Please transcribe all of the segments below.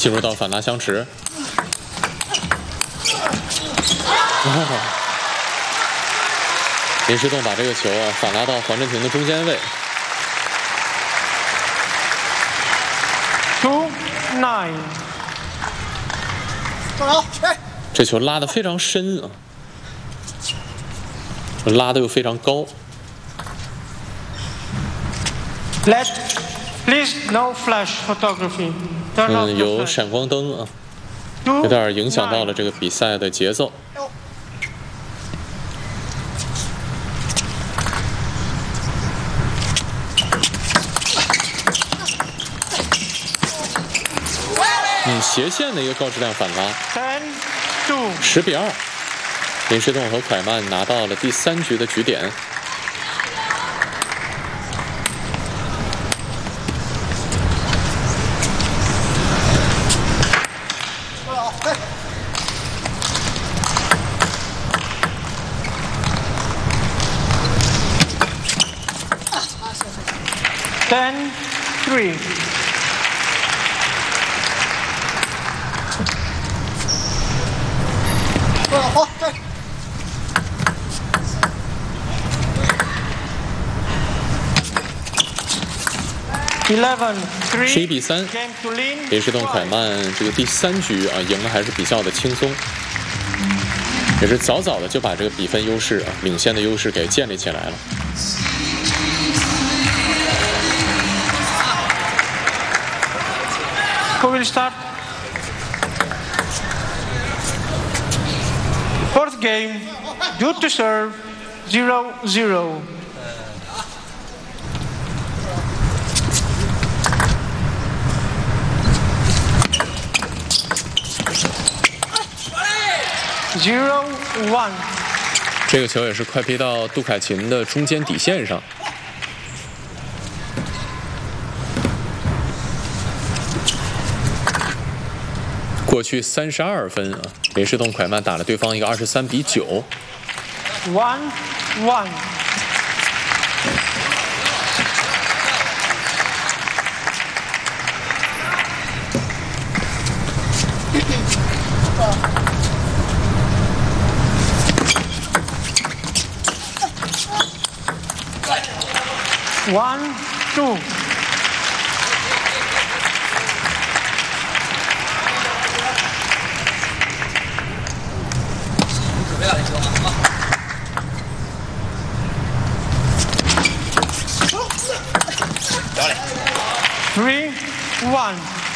进入到反拉相持。林诗栋把这个球反拉到黄镇廷的中间位。 2-9。 这球拉得非常深啊，拉得又非常高。 Please no flash photography. 有闪光灯啊，有点影响到了这个比赛的节奏。斜线的一个高质量反拉，10比2，林诗栋和蒯曼拿到了第3局的局点。 10-3。11 比3，林诗栋蒯曼这个第3局啊赢的还是比较的轻松，也是早早的就把这个比分优势啊领先的优势给建立起来了。 Who will start? Fourth game, due to serve, 0-0. 这个球也是快劈到杜凯琴的中间底线上。过去32分啊，林诗栋蒯曼打了对方一个23比9。 1-1。1-2。3-1。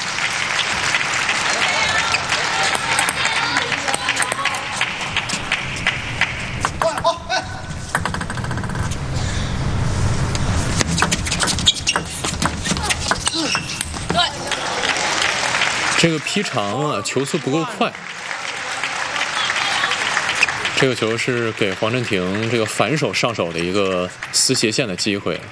这个劈长啊，球速不够快。这个球是给黄镇廷这个反手上手的一个撕斜线的机会。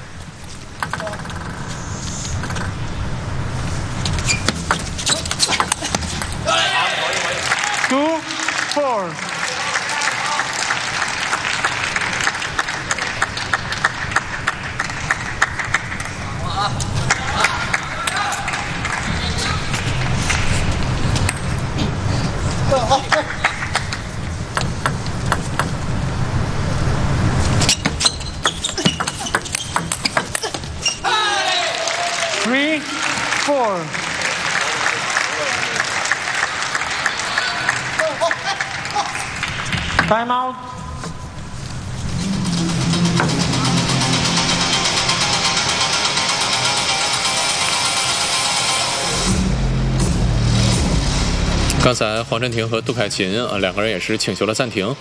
2-4。3-4。Time out。 刚才黄镇廷和杜凯琴啊两个人也是请求了暂停。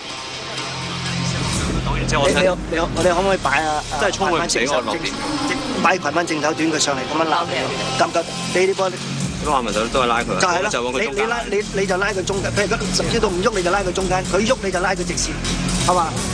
我哋可唔可以擺啊？即係衝佢死我落點，擺蒯曼正手短佢上嚟咁樣攬你，得唔得？你呢波咁我咪都係拉佢，就係啦。你就拉佢中間，譬如佢甚至到唔喐你就拉佢中間，佢喐你就拉佢直線，係嘛？